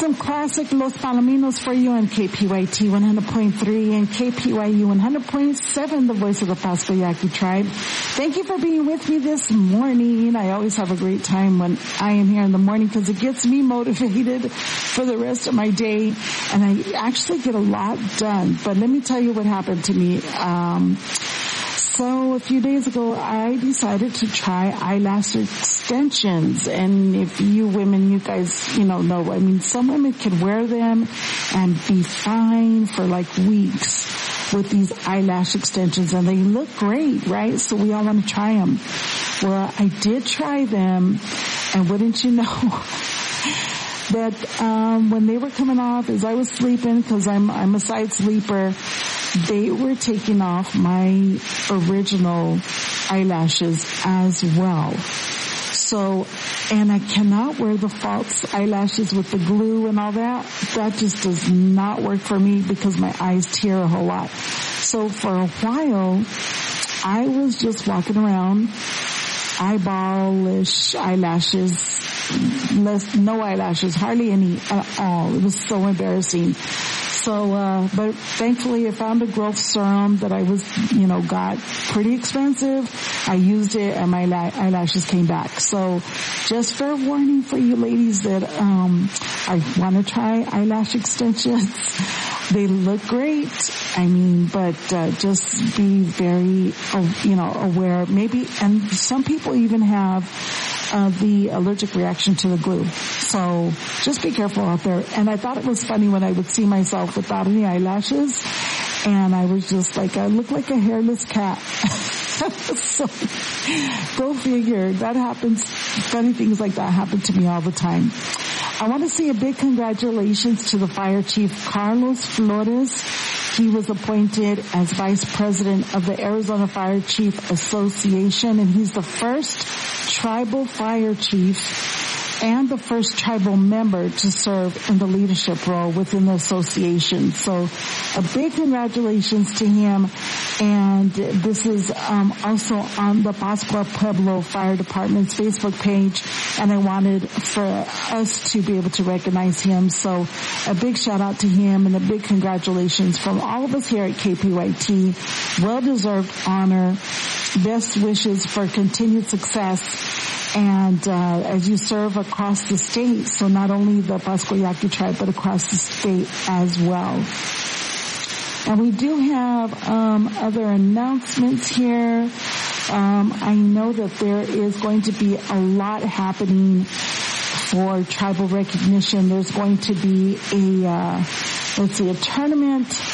Some classic Los Palominos for you on KPYT 100.3 and KPYU 100.7, the voice of the Pasco Yaqui tribe. Thank you for being with me this morning. I always have a great time when I am here in the morning because it gets me motivated for the rest of my day, and I actually get a lot done. But let me tell you what happened to me. So a few days ago, I decided to try eyelash extensions. And if you women, you guys, know, I mean, some women can wear them and be fine for like weeks with these eyelash extensions, and they look great, right? So we all want to try them. Well, I did try them, and wouldn't you know that when they were coming off as I was sleeping, because I'm a side sleeper, they were taking off my original eyelashes as well. So, and I cannot wear the false eyelashes with the glue and all that. That just does not work for me because my eyes tear a whole lot. So for a while, I was just walking around eyeballish eyelashes, no eyelashes, hardly any at all. It was so embarrassing. So, but thankfully I found a growth serum that I was, got pretty expensive. I used it and my eyelashes came back. So just fair warning for you ladies that, I want to try eyelash extensions. They look great. I mean, but, just be very, aware. Maybe, and some people even have, the allergic reaction to the glue. So just be careful out there. And I thought it was funny when I would see myself without any eyelashes, and I was just like, I look like a hairless cat. So go figure. That happens. Funny things like that happen to me all the time. I want to say a big congratulations to the Fire Chief Carlos Flores. He was appointed as Vice President of the Arizona Fire Chief Association, and he's the first tribal fire chief and the first tribal member to serve in the leadership role within the association. So a big congratulations to him. And this is also on the Pascua Pueblo Fire Department's Facebook page, and I wanted for us to be able to recognize him. So a big shout out to him and a big congratulations from all of us here at KPYT. Well-deserved honor. Best wishes for continued success. And as you serve across the state, so not only the Pasco Yaqui tribe, but across the state as well. And we do have other announcements here. I know that there is going to be a lot happening for tribal recognition. There's going to be a tournament